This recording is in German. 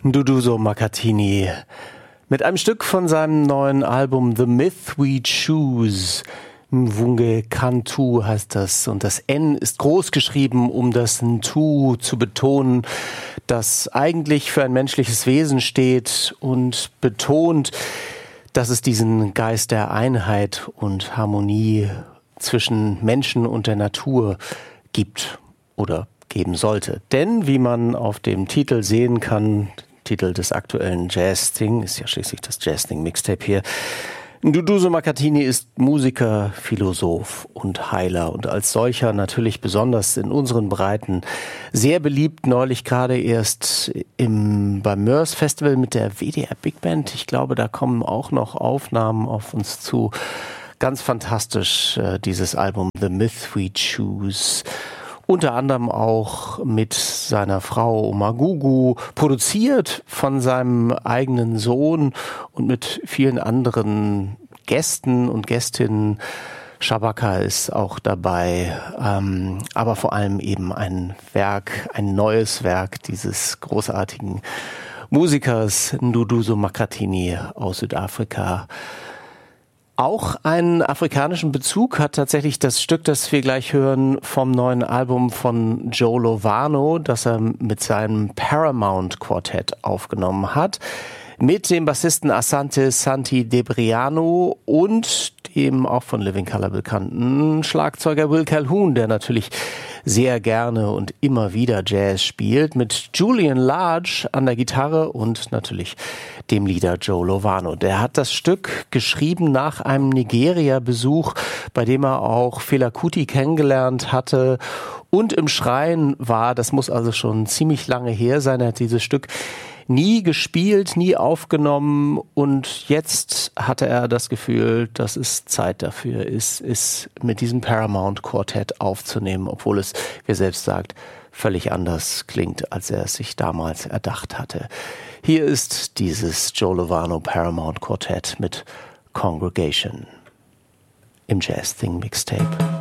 Duduzo Makatini mit einem Stück von seinem neuen Album The Myth We Choose. Mvunge Kantu heißt das und das N ist groß geschrieben, um das Ntu zu betonen, das eigentlich für ein menschliches Wesen steht und betont, dass es diesen Geist der Einheit und Harmonie zwischen Menschen und der Natur gibt oder geben sollte. Denn, wie man auf dem Titel sehen kann, Titel des aktuellen Jazz-Thing, ist ja schließlich das Jazz-Thing-Mixtape hier, Duduzo Makatini ist Musiker, Philosoph und Heiler und als solcher natürlich besonders in unseren Breiten sehr beliebt. Neulich gerade erst beim Mörs Festival mit der WDR Big Band. Ich glaube, da kommen auch noch Aufnahmen auf uns zu. Ganz fantastisch, dieses Album The Myth We Choose. Unter anderem auch mit seiner Frau Omagugu, produziert von seinem eigenen Sohn und mit vielen anderen Gästen und Gästinnen. Shabaka ist auch dabei, aber vor allem eben ein neues Werk dieses großartigen Musikers Duduzo Makatini aus Südafrika. Auch einen afrikanischen Bezug hat tatsächlich das Stück, das wir gleich hören, vom neuen Album von Joe Lovano, das er mit seinem Paramount Quartett aufgenommen hat, mit dem Bassisten Asante Santi Debriano und dem auch von Living Colour bekannten Schlagzeuger Will Calhoun, der natürlich sehr gerne und immer wieder Jazz spielt, mit Julian Large an der Gitarre und natürlich dem Leader Joe Lovano. Der hat das Stück geschrieben nach einem Nigeria-Besuch, bei dem er auch Fela Kuti kennengelernt hatte und im Schrein war. Das muss also schon ziemlich lange her sein. Er hat dieses Stück nie gespielt, nie aufgenommen und jetzt hatte er das Gefühl, dass es Zeit dafür ist mit diesem Paramount Quartett aufzunehmen, obwohl es, wie er selbst sagt, völlig anders klingt, als er es sich damals erdacht hatte. Hier ist dieses Joe Lovano Paramount Quartett mit Congregation im Jazz Thing Mixtape.